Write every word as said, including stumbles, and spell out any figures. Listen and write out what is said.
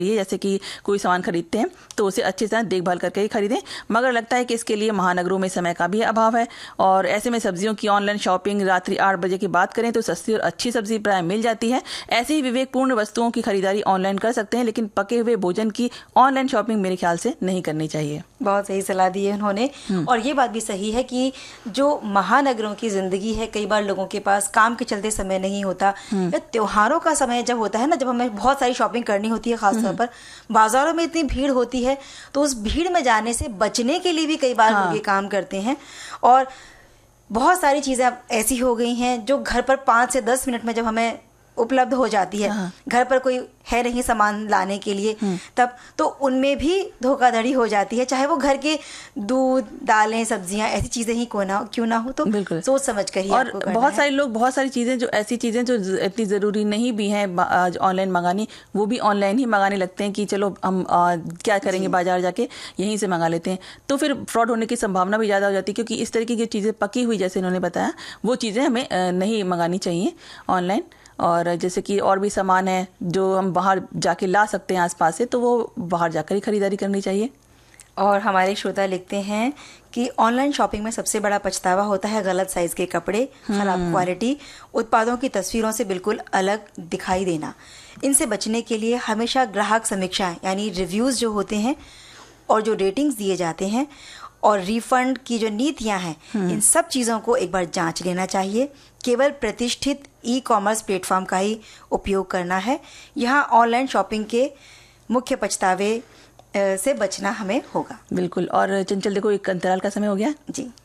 जैसे कि कोई सामान खरीदते हैं तो उसे अच्छी तरह देखभाल करके ही खरीदें। मगर लगता है कि इसके लिए महानगरों में समय का भी अभाव है और ऐसे में सब्जियों की ऑनलाइन शॉपिंग रात्रि आठ बजे की बात करें तो सस्ती और अच्छी सब्जी प्राय मिल जाती है। ऐसे ही विवेकपूर्ण वस्तुओं की खरीदारी ऑनलाइन कर सकते हैं, लेकिन पके हुए भोजन की ऑनलाइन शॉपिंग मेरे ख्याल से नहीं करनी चाहिए। बहुत सही सलाह दी है उन्होंने। और ये बात भी सही है कि जो महानगरों की जिंदगी है, कई बार लोगों के पास काम के चलते समय नहीं होता, या त्योहारों का समय जब होता है ना, जब हमें बहुत सारी शॉपिंग करनी होती है, खासतौर पर बाजारों में इतनी भीड़ होती है, तो उस भीड़ में जाने से बचने के लिए भी कई बार लोग ये काम करते हैं। और बहुत सारी चीज़ें अब ऐसी हो गई हैं जो घर पर पाँच से दस मिनट में जब हमें उपलब्ध हो जाती है, घर पर कोई है नहीं सामान लाने के लिए, तब तो उनमें भी धोखाधड़ी हो जाती है, चाहे वो घर के दूध, दालें, सब्जियां, ऐसी चीजें ही क्यों ना क्यों ना हो, तो सोच समझ कर ही और आपको करना बहुत है। सारे लोग बहुत सारी चीजें जो ऐसी चीजें जो इतनी जरूरी नहीं भी हैं ऑनलाइन मंगानी, वो भी ऑनलाइन ही मंगाने लगते हैं कि चलो हम आ, क्या करेंगे, बाजार जाके यहीं से मंगा लेते हैं। तो फिर फ्रॉड होने की संभावना भी ज्यादा हो जाती है, क्योंकि इस तरीके की चीजें पकी हुई, जैसे इन्होंने बताया, वो चीजें हमें नहीं मंगानी चाहिए ऑनलाइन। और जैसे कि और भी सामान है जो हम बाहर जाके ला सकते हैं आसपास से, तो वो बाहर जाकर ही खरीदारी करनी चाहिए। और हमारे श्रोता लिखते हैं कि ऑनलाइन शॉपिंग में सबसे बड़ा पछतावा होता है गलत साइज के कपड़े, खराब क्वालिटी, उत्पादों की तस्वीरों से बिल्कुल अलग दिखाई देना। इनसे बचने के लिए हमेशा ग्राहक समीक्षाएं यानी रिव्यूज़ जो होते हैं और जो रेटिंग्स दिए जाते हैं और रिफंड की जो नीतियां हैं, इन सब चीज़ों को एक बार जांच लेना चाहिए। केवल प्रतिष्ठित ई कॉमर्स प्लेटफॉर्म का ही उपयोग करना है। यहाँ ऑनलाइन शॉपिंग के मुख्य पछतावे से बचना हमें होगा। बिल्कुल। और चंचल, देखो एक अंतराल का समय हो गया जी।